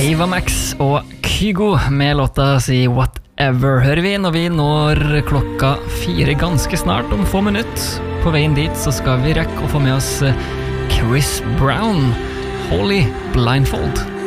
Ava Max og Kygo med låta si Whatever hører vi når vi når klokka 4 ganske snart om få minutter. På veien dit så skal vi rekke å få med oss Chris Brown, Holy Blindfold.